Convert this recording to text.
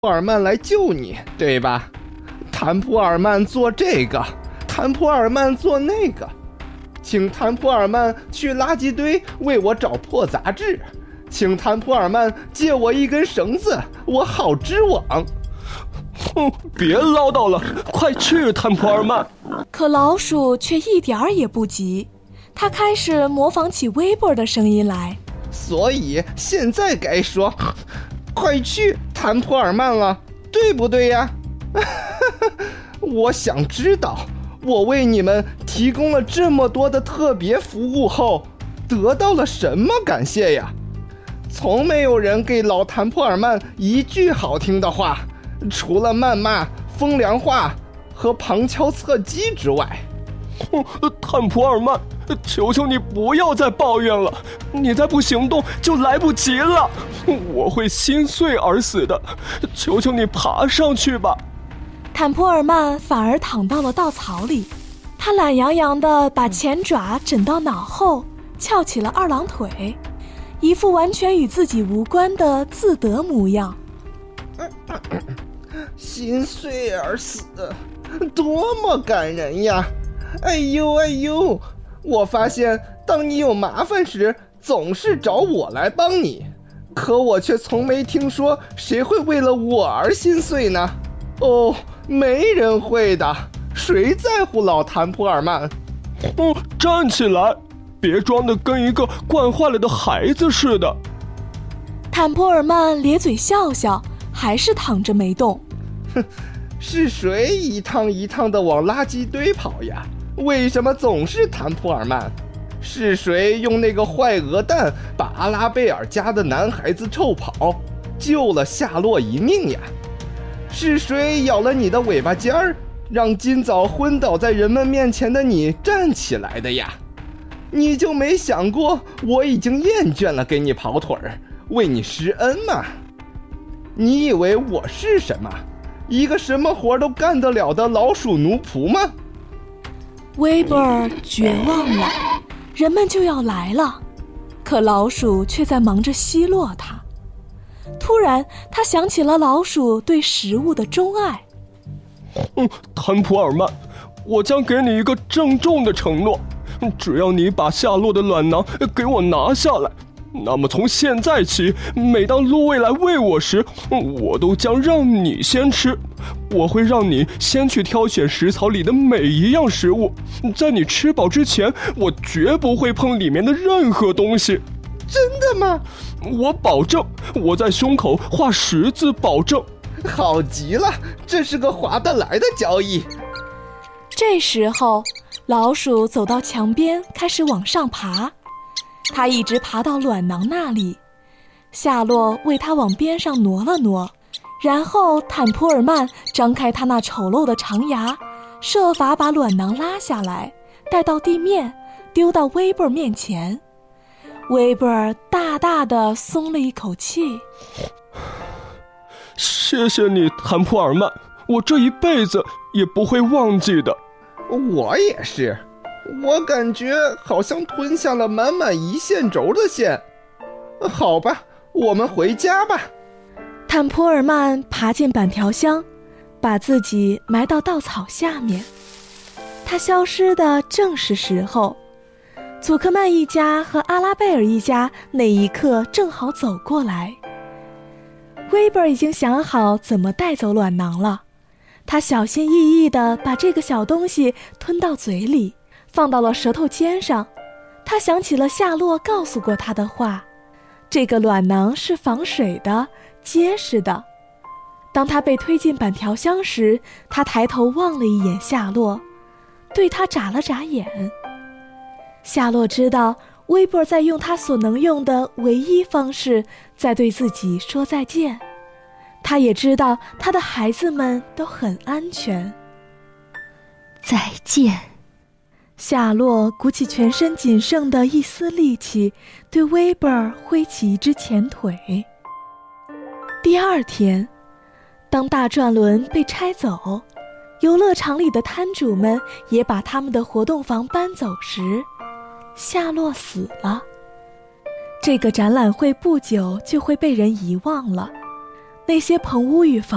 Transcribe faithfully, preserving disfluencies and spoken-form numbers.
普尔曼来救你，对吧？坦普尔曼做这个，坦普尔曼做那个，请坦普尔曼去垃圾堆为我找破杂志，请坦普尔曼借我一根绳子，我好织网。 哼，别唠叨了，快去，坦普尔曼。 可老鼠却一点儿也不急，它开始模仿起威伯的声音来。 所以现在该说，快去，坦普尔曼了，对不对呀？我想知道，我为你们提供了这么多的特别服务后，得到了什么感谢呀？从没有人给老坦普尔曼一句好听的话，除了谩骂、风凉话和旁敲侧击之外。 坦普尔曼，求求你不要再抱怨了，你再不行动就来不及了，我会心碎而死的，求求你爬上去吧。 坦普尔曼反而躺到了稻草里，他懒洋洋地把前爪枕到脑后，翘起了二郎腿，一副完全与自己无关的自得模样。 心碎而死，多么感人呀！哎呦哎呦，我发现当你有麻烦时，总是找我来帮你，可我却从没听说谁会为了我而心碎呢？哦，没人会的，谁在乎老坦普尔曼？ 哦，站起来，别装得跟一个惯坏了的孩子似的。 坦普尔曼咧嘴笑笑，还是躺着没动。 哼，是谁一趟一趟地往垃圾堆跑呀？为什么总是坦普尔曼？是谁用那个坏鹅蛋把阿拉贝尔家的男孩子臭跑，救了夏洛一命呀？是谁咬了你的尾巴尖儿，让今早昏倒在人们面前的你站起来的呀？你就没想过我已经厌倦了给你跑腿儿，为你施恩吗？你以为我是什么？一个什么活都干得了的老鼠奴仆吗？ 威伯绝望了，人们就要来了，可老鼠却在忙着奚落他。突然他想起了老鼠对食物的钟爱。 嗯，坦普尔曼，我将给你一个郑重的承诺，只要你把夏洛的卵囊给我拿下来，那么从现在起，每当露薇来喂我时，我都将让你先吃。我会让你先去挑选食槽里的每一样食物，在你吃饱之前，我绝不会碰里面的任何东西。 真的吗？ 我保证，我在胸口画十字保证。 好极了，这是个划得来的交易。 这时候，老鼠走到墙边，开始往上爬。它一直爬到卵囊那里，夏洛为它往边上挪了挪，然后坦普尔曼张开他那丑陋的长牙，设法把卵囊拉下来，带到地面，丢到威伯面前。威伯大大地松了一口气。 谢谢你，坦普尔曼，我这一辈子也不会忘记的。 我也是，我感觉好像吞下了满满一线轴的线。好吧，我们回家吧。 坦普尔曼爬进板条箱，把自己埋到稻草下面。他消失的正是时候，祖克曼一家和阿拉贝尔一家那一刻正好走过来。威伯已经想好怎么带走卵囊了，他小心翼翼地把这个小东西吞到嘴里，放到了舌头尖上。他想起了夏洛告诉过他的话，这个卵囊是防水的，结实的。当他被推进板条箱时，他抬头望了一眼夏洛，对他眨了眨眼。夏洛知道威伯在用他所能用的唯一方式在对自己说再见，他也知道他的孩子们都很安全。 再见。 夏洛鼓起全身仅剩的一丝力气，对威伯挥起一只前腿。第二天，当大转轮被拆走，游乐场里的摊主们也把他们的活动房搬走时，夏洛死了。这个展览会不久就会被人遗忘了，那些棚屋与房